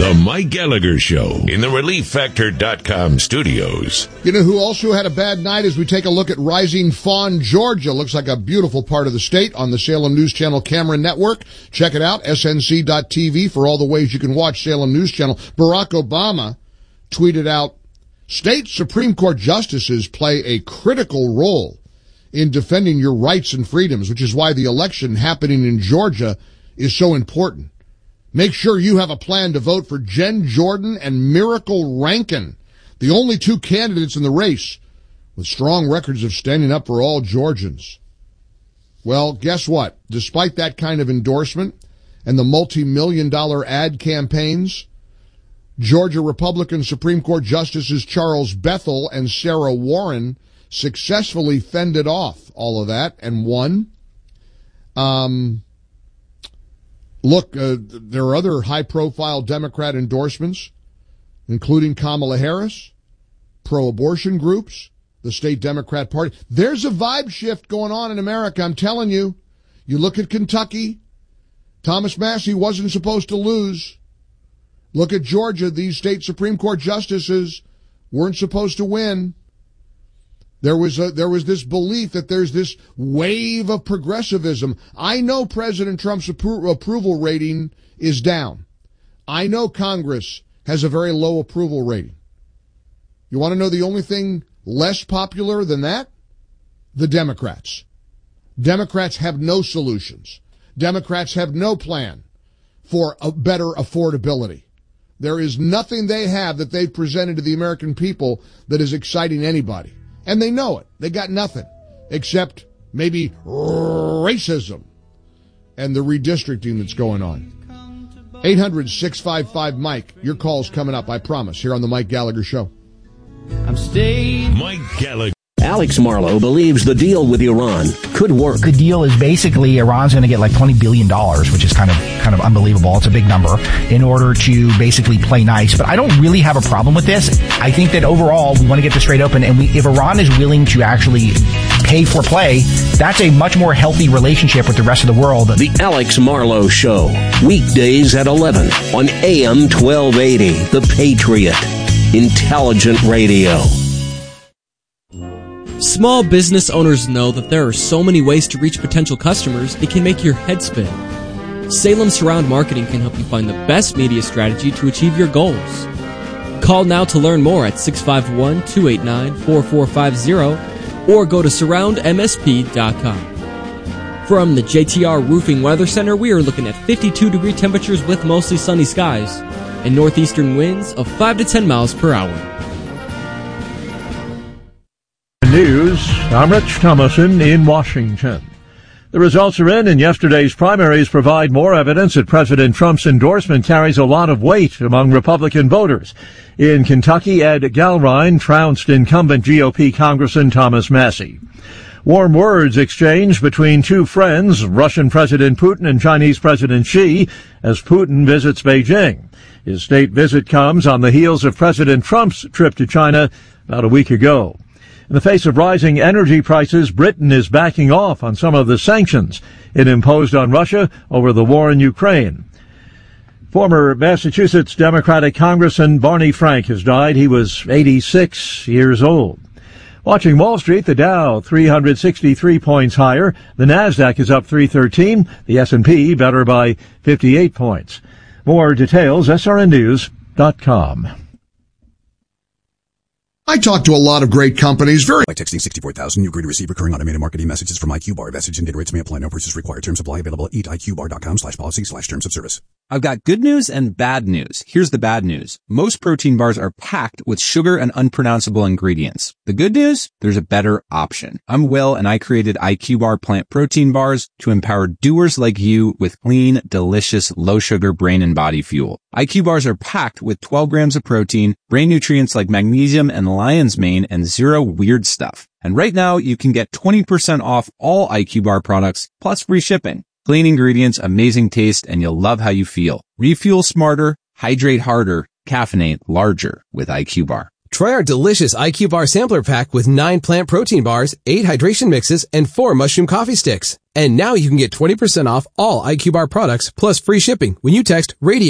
The Mike Gallagher Show in the ReliefFactor.com studios. You know who also had a bad night as we take a look at Rising Fawn, Georgia. Looks like a beautiful part of the state on the Salem News Channel Cameron Network. Check it out, snc.tv, for all the ways you can watch Salem News Channel. Barack Obama tweeted out, "State Supreme Court justices play a critical role in defending your rights and freedoms, which is why the election happening in Georgia is so important. Make sure you have a plan to vote for Jen Jordan and Miracle Rankin, the only two candidates in the race with strong records of standing up for all Georgians." Well, guess what? Despite that kind of endorsement and the multi-million-dollar ad campaigns, Georgia Republican Supreme Court Justices Charles Bethel and Sarah Warren successfully fended off all of that and won. Look, there are other high-profile Democrat endorsements, including Kamala Harris, pro-abortion groups, the state Democrat Party. There's a vibe shift going on in America, I'm telling you. You look at Kentucky, Thomas Massie wasn't supposed to lose. Look at Georgia, these state Supreme Court justices weren't supposed to win. There was this belief that there's this wave of progressivism. I know President Trump's approval rating is down. I know Congress has a very low approval rating. You want to know the only thing less popular than that? The Democrats. Democrats have no solutions. Democrats have no plan for a better affordability. There is nothing they have that they've presented to the American people that is exciting anybody. And they know it. They got nothing except maybe racism and the redistricting that's going on. 800-655-MIKE. Your call's coming up, I promise, here on the Mike Gallagher Show. I'm staying. Mike Gallagher. Alex Marlow believes the deal with Iran could work. The deal is basically Iran's going to get like $20 billion, which is kind of unbelievable. It's a big number, in order to basically play nice. But I don't really have a problem with this. I think that overall we want to get this straight open, and if Iran is willing to actually pay for play, that's a much more healthy relationship with the rest of the world. The Alex Marlow Show, weekdays at 11 on AM 1280, The Patriot. Intelligent radio. Small business owners know that there are so many ways to reach potential customers, it can make your head spin. Salem Surround Marketing can help you find the best media strategy to achieve your goals. Call now to learn more at 651-289-4450 or go to surroundmsp.com. From the JTR Roofing Weather Center, we are looking at 52-degree temperatures with mostly sunny skies and northeastern winds of 5 to 10 miles per hour. News, I'm Rich Thomason in Washington. The results are in, and yesterday's primaries provide more evidence that President Trump's endorsement carries a lot of weight among Republican voters. In Kentucky, Ed Galrine trounced incumbent GOP Congressman Thomas Massie. Warm words exchanged between two friends, Russian President Putin and Chinese President Xi, as Putin visits Beijing. His state visit comes on the heels of President Trump's trip to China about a week ago. In the face of rising energy prices, Britain is backing off on some of the sanctions it imposed on Russia over the war in Ukraine. Former Massachusetts Democratic Congressman Barney Frank has died. He was 86 years old. Watching Wall Street, the Dow 363 points higher. The Nasdaq is up 313. The S&P better by 58 points. More details, srnnews.com. I talk to a lot of great companies. By texting 64,000, you agree to receive recurring automated marketing messages from IQ-Bar. Message and data rates may apply. No purchase required. Terms apply. Available at eatiqbar.com/policy/terms of service. I've got good news and bad news. Here's the bad news. Most protein bars are packed with sugar and unpronounceable ingredients. The good news? There's a better option. I'm Will, and I created IQ-Bar plant protein bars to empower doers like you with clean, delicious, low-sugar brain and body fuel. IQ bars are packed with 12 grams of protein, brain nutrients like magnesium and lion's mane, and zero weird stuff. And right now, you can get 20% off all IQ bar products, plus free shipping. Clean ingredients, amazing taste, and you'll love how you feel. Refuel smarter, hydrate harder, caffeinate larger with IQ Bar. Try our delicious IQ Bar sampler pack with 9 plant protein bars, 8 hydration mixes, and 4 mushroom coffee sticks. And now you can get 20% off all IQ Bar products plus free shipping when you text RADIO